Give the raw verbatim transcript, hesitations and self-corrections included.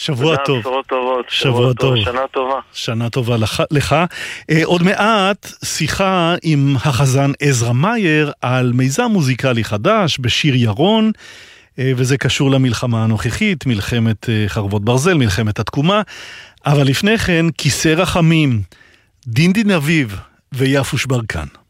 שבוע טוב. בשורות טובות. שבוע טוב. שנה טובה. שנה טובה לך. לך. עוד מעט שיחה עם החזן עזרא מאייר על מיזם מוזיקלי חדש בשיר ירון, וזה קשור למלחמה הנוכחית, מלחמת חרבות ברזל, מלחמת התקומה. אבל לפני כן, כיסא רחמים, דין דין אביב ויפוש ברקן.